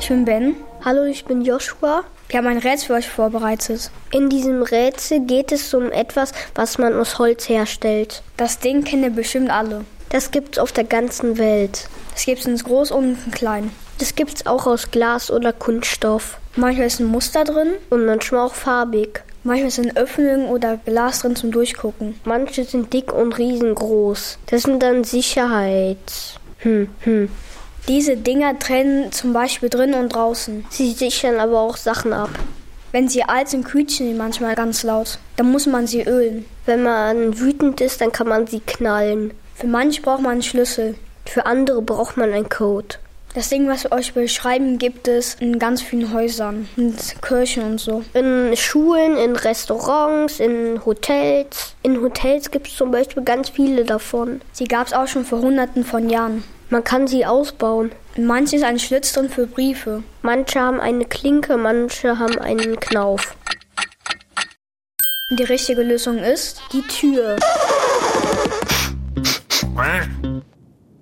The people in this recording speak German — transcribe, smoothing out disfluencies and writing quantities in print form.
Ich bin Ben. Hallo, ich bin Joshua. Wir haben ein Rätsel für euch vorbereitet. In diesem Rätsel geht es um etwas, was man aus Holz herstellt. Das Ding kennen ihr bestimmt alle. Das gibt's auf der ganzen Welt. Das gibt's in groß und in klein. Das gibt's auch aus Glas oder Kunststoff. Manchmal ist ein Muster drin. Und manchmal auch farbig. Manchmal sind Öffnungen oder Glas drin zum Durchgucken. Manche sind dick und riesengroß. Das sind dann Diese Dinger trennen zum Beispiel drinnen und draußen. Sie sichern aber auch Sachen ab. Wenn sie alt sind, quietschen die manchmal ganz laut. Dann muss man sie ölen. Wenn man wütend ist, dann kann man sie knallen. Für manche braucht man einen Schlüssel. Für andere braucht man einen Code. Das Ding, was wir euch beschreiben, gibt es in ganz vielen Häusern, in Kirchen und so. In Schulen, in Restaurants, in Hotels. In Hotels gibt es zum Beispiel ganz viele davon. Sie gab es auch schon vor Hunderten von Jahren. Man kann sie ausbauen. In manchen ist ein Schlitz drin für Briefe. Manche haben eine Klinke, manche haben einen Knauf. Und die richtige Lösung ist die Tür.